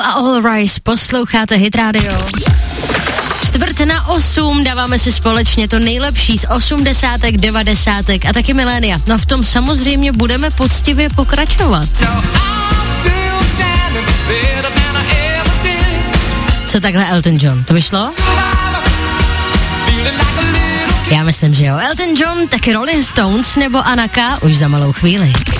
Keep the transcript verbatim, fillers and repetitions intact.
a All Rise, posloucháte Hit Radio. Čtvrt na osm, dáváme si společně to nejlepší z osmdesátek, devadesátek a taky milénia. No v tom samozřejmě budeme poctivě pokračovat. Co takhle Elton John, to by šlo? Já myslím, že jo. Elton John, taky Rolling Stones nebo Anaka už za malou chvíli.